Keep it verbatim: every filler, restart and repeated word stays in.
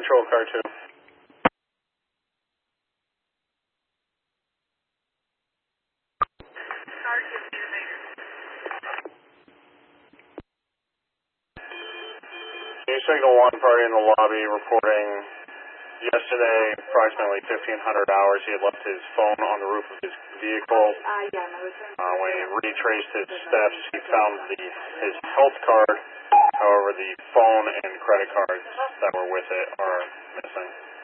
patrol car two. New Signal one party in the lobby reporting yesterday, approximately fifteen hundred hours, he had left his phone on the roof of his vehicle. Uh, when he retraced his steps, he found the, his health card. However, the phone and credit cards that were with it are missing.